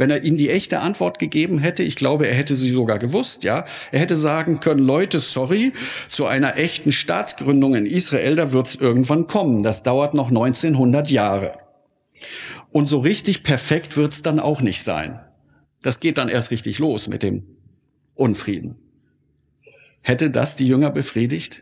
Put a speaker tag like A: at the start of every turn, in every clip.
A: wenn er ihnen die echte Antwort gegeben hätte. Ich glaube, er hätte sie sogar gewusst, ja. Er hätte sagen können, Leute, sorry, zu einer echten Staatsgründung in Israel, da wird's irgendwann kommen. Das dauert noch 1900 Jahre. Und so richtig perfekt wird's dann auch nicht sein. Das geht dann erst richtig los mit dem Unfrieden. Hätte das die Jünger befriedigt?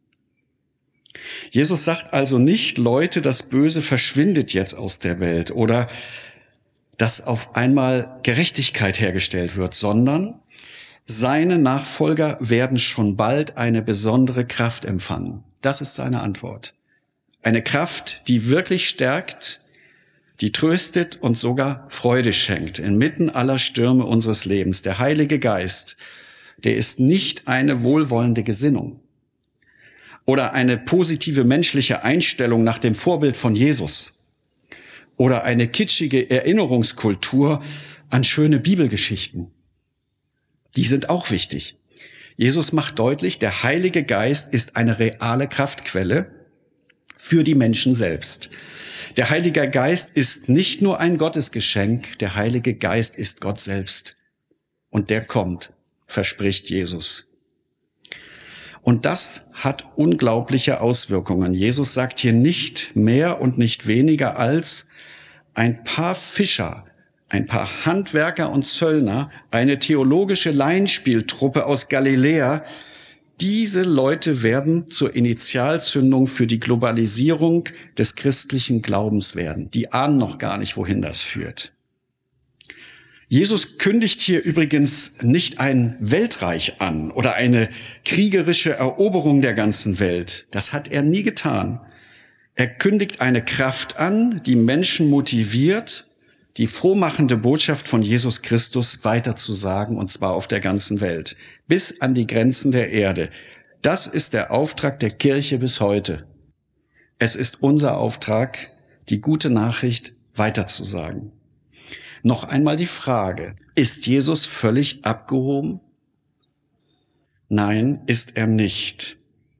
A: Jesus sagt also nicht, Leute, das Böse verschwindet jetzt aus der Welt oder dass auf einmal Gerechtigkeit hergestellt wird, sondern seine Nachfolger werden schon bald eine besondere Kraft empfangen. Das ist seine Antwort. Eine Kraft, die wirklich stärkt, die tröstet und sogar Freude schenkt inmitten aller Stürme unseres Lebens. Der Heilige Geist, der ist nicht eine wohlwollende Gesinnung oder eine positive menschliche Einstellung nach dem Vorbild von Jesus oder eine kitschige Erinnerungskultur an schöne Bibelgeschichten. Die sind auch wichtig. Jesus macht deutlich, der Heilige Geist ist eine reale Kraftquelle für die Menschen selbst. Der Heilige Geist ist nicht nur ein Gottesgeschenk, der Heilige Geist ist Gott selbst. Und der kommt, verspricht Jesus. Und das hat unglaubliche Auswirkungen. Jesus sagt hier nicht mehr und nicht weniger als ein paar Fischer, ein paar Handwerker und Zöllner, eine theologische Laienspieltruppe aus Galiläa. Diese Leute werden zur Initialzündung für die Globalisierung des christlichen Glaubens werden. Die ahnen noch gar nicht, wohin das führt. Jesus kündigt hier übrigens nicht ein Weltreich an oder eine kriegerische Eroberung der ganzen Welt. Das hat er nie getan. Er kündigt eine Kraft an, die Menschen motiviert, die frohmachende Botschaft von Jesus Christus weiterzusagen, und zwar auf der ganzen Welt, bis an die Grenzen der Erde. Das ist der Auftrag der Kirche bis heute. Es ist unser Auftrag, die gute Nachricht weiterzusagen. Noch einmal die Frage, ist Jesus völlig abgehoben? Nein, ist er nicht.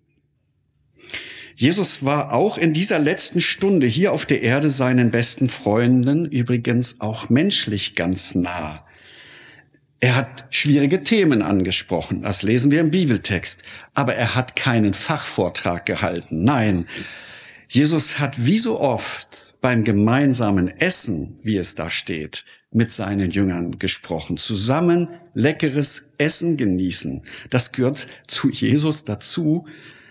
A: Jesus war auch in dieser letzten Stunde hier auf der Erde seinen besten Freunden übrigens auch menschlich ganz nah. Er hat schwierige Themen angesprochen, das lesen wir im Bibeltext, aber er hat keinen Fachvortrag gehalten. Nein, Jesus hat wie so oft beim gemeinsamen Essen, wie es da steht, mit seinen Jüngern gesprochen. Zusammen leckeres Essen genießen. Das gehört zu Jesus dazu.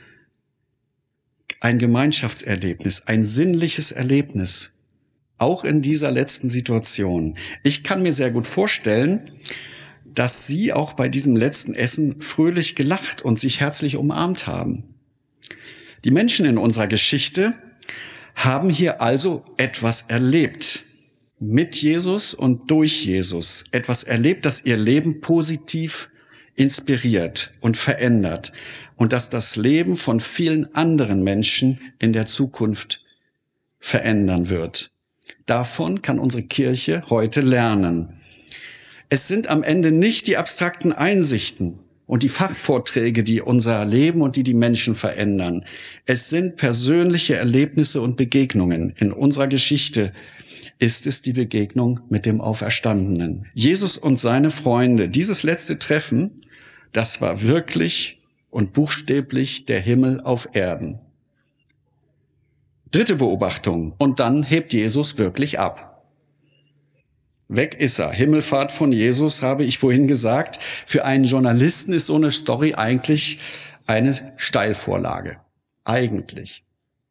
A: Ein Gemeinschaftserlebnis, ein sinnliches Erlebnis. Auch in dieser letzten Situation. Ich kann mir sehr gut vorstellen, dass Sie auch bei diesem letzten Essen fröhlich gelacht und sich herzlich umarmt haben. Die Menschen in unserer Geschichte haben hier also etwas erlebt. Mit Jesus und durch Jesus. Etwas erlebt, das ihr Leben positiv inspiriert und verändert. Und das das Leben von vielen anderen Menschen in der Zukunft verändern wird. Davon kann unsere Kirche heute lernen. Es sind am Ende nicht die abstrakten Einsichten und die Fachvorträge, die unser Leben und die Menschen verändern. Es sind persönliche Erlebnisse und Begegnungen. In unserer Geschichte ist es die Begegnung mit dem Auferstandenen. Jesus und seine Freunde, dieses letzte Treffen, das war wirklich und buchstäblich der Himmel auf Erden. Dritte Beobachtung. Und dann hebt Jesus wirklich ab. Weg ist er. Himmelfahrt von Jesus, habe ich vorhin gesagt. Für einen Journalisten ist so eine Story eigentlich eine Steilvorlage. Eigentlich.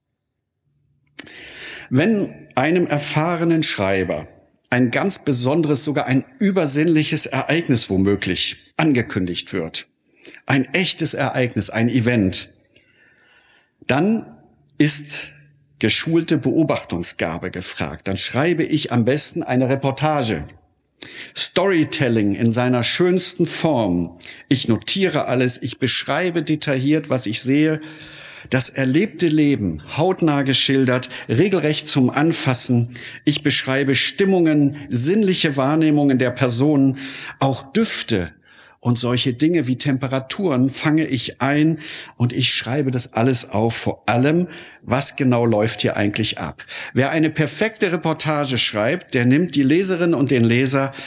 A: Wenn einem erfahrenen Schreiber ein ganz besonderes, sogar ein übersinnliches Ereignis womöglich angekündigt wird, ein echtes Ereignis, ein Event, dann ist geschulte Beobachtungsgabe gefragt. Dann schreibe ich am besten eine Reportage. Storytelling in seiner schönsten Form. Ich notiere alles, ich beschreibe detailliert, was ich sehe. Das erlebte Leben, hautnah geschildert, regelrecht zum Anfassen. Ich beschreibe Stimmungen, sinnliche Wahrnehmungen der Personen, auch Düfte. Und solche Dinge wie Temperaturen fange ich ein und ich schreibe das alles auf, vor allem, was genau läuft hier eigentlich ab. Wer eine perfekte Reportage schreibt, der nimmt die Leserin und den Leser